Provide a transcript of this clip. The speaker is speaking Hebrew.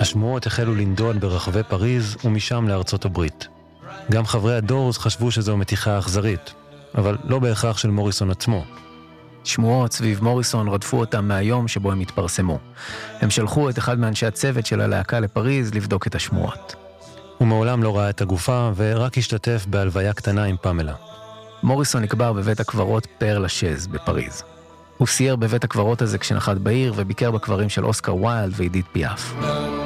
השמועות החלו לנדוד ברחבי פריז ומשם לארצות הברית. גם חברי הדורס חשבו שזו מתיחה אכזרית, אבל לא בהכרח של מוריסון עצמו. שמועות סביב מוריסון רדפו אותם מהיום שבו הם התפרסמו. הם שלחו את אחד מאנשי הצוות של הלהקה לפריז לבדוק את השמועות. הוא מעולם לא ראה את הגופה ורק השתתף בהלוויה קטנה עם פמלה. מוריסון נקבר בבית הקברות פר לשז בפריז. הוא סייר בבית הקברות הזה כשנחת בעיר וביקר בקברים של אוסקר ויילד ואידית פיאף.